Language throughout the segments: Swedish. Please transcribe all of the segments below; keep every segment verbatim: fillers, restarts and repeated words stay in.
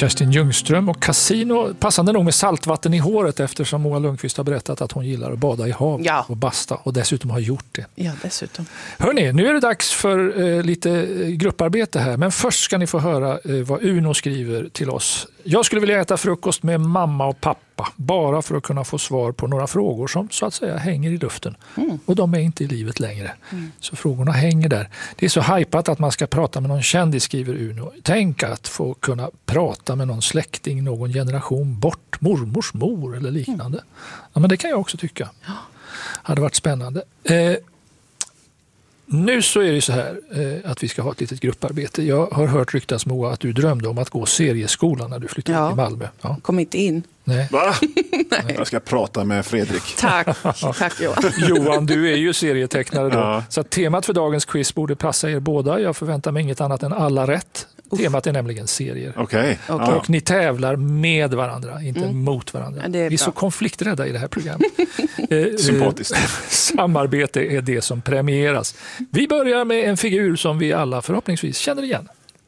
Kerstin Ljungström och Casino, passande nog med saltvatten i håret eftersom Moa Lundqvist har berättat att hon gillar att bada i hav ja. och basta och dessutom har gjort det. Ja, dessutom. Hörrni, nu är det dags för eh, lite grupparbete här, men först ska ni få höra eh, vad Uno skriver till oss. Jag skulle vilja äta frukost med mamma och pappa bara för att kunna få svar på några frågor som så att säga hänger i luften. Mm. Och de är inte i livet längre. Mm. Så frågorna hänger där. Det är så hypat att man ska prata med någon kändis, skriver Uno. Tänk att få kunna prata med någon släkting, någon generation bort, mormors mor eller liknande. Mm. Ja, men det kan jag också tycka. Ja. Hade varit spännande. Eh, Nu så är det så här eh, att vi ska ha ett litet grupparbete. Jag har hört ryktas, Moa, att du drömde om att gå serieskolan när du flyttade ja. till Malmö. Ja. Kom inte in. Nej. Va? Nej. Jag ska prata med Fredrik. Tack, tack Johan. Johan, du är ju serietecknare då. Ja. Så att temat för dagens quiz borde passa er båda. Jag förväntar mig inget annat än alla rätt. Temat är nämligen serier. Okay. Okay. Och ni tävlar med varandra, inte mm. mot varandra. Ja, är vi är så konflikträdda i det här programmet. Sympatiskt. Samarbete är det som premieras. Vi börjar med en figur som vi alla förhoppningsvis känner igen.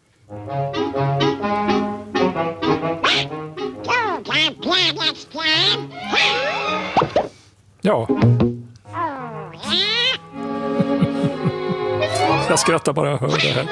Ja. Jag skrattar bara jag hör det här.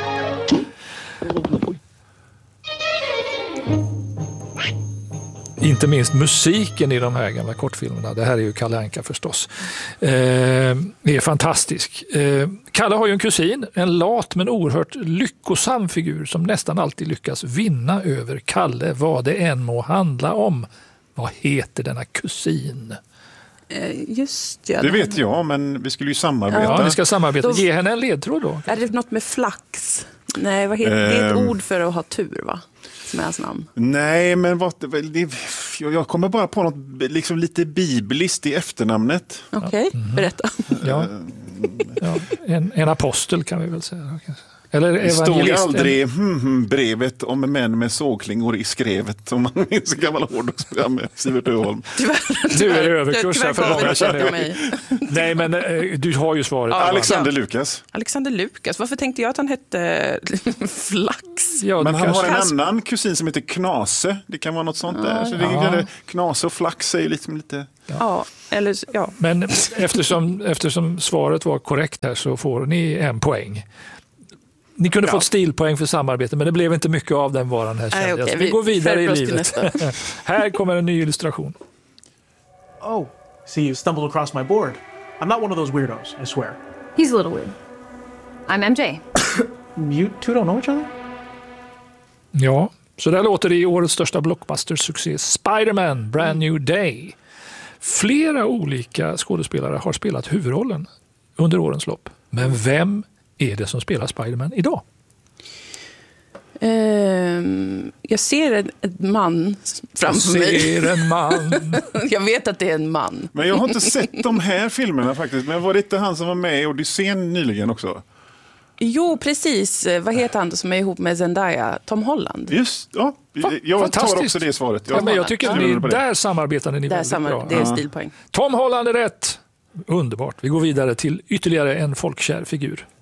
Inte minst musiken i de här gamla kortfilmerna. Det här är ju Kalle Anka förstås. Eh, det är fantastisk. Eh, Kalle har ju en kusin, en lat men oerhört lyckosam figur som nästan alltid lyckas vinna över Kalle, vad det än må handla om. Vad heter denna kusin? Just ja, det vet jag, men vi skulle ju samarbeta. Ja, vi ska samarbeta. Då, Ge henne en ledtråd då. Är det något med flax? Nej, vad heter, det är ett ord för att ha tur, va? Som är hans namn. Nej, men vad, det, jag kommer bara på något liksom lite bibliskt i efternamnet. Okej, okay. mm. berätta. Ja. Ja, en, en apostel kan vi väl säga. Eller det stod aldrig hmm, hmm, brevet om män med sågklingor i skrevet, om man minns gamla hårdrocksprogram med Sivert Öholm. Du är överkurs här för många, känner jag. Nej, men du har ju svaret. Ja, Alexander Lukas. Alexander Lukas. Varför tänkte jag att han hette Flax? Ja, men han har en annan kusin som heter Knase. Det kan vara något sånt ja, där. Så det ja. är Knase och Flax är ju liksom lite... Ja, ja eller ja. Men eftersom, eftersom svaret var korrekt här så får ni en poäng. Ni kunde ja. fått stilpoäng för samarbete, men det blev inte mycket av den varan här. Nej, okay. Vi går vidare i livet. Här kommer en ny illustration. Oh, see you stumbled across my board. I'm not one of those weirdos, I swear. He's a little weird. I'm M J. You two don't know each other? Ja, så där låter det i årets största blockbuster-succé Spider-Man, Brand New Day. Flera olika skådespelare har spelat huvudrollen under årens lopp. Men vem är det som spelar Spider-Man idag? Um, jag ser en, en man framför jag mig. ser en man. Jag vet att det är en man. Men jag har inte sett de här filmerna faktiskt. Men var det inte han som var med i Odysseen nyligen också? Jo, precis. Vad heter han som är ihop med Zendaya? Tom Holland. Just, ja. Jag tar också det svaret. Jag, ja, men jag tycker att ni, där samarbetade ni där väldigt samar- bra. Det är stilpoäng. Tom Holland är rätt. Underbart. Vi går vidare till ytterligare en folkkär figur.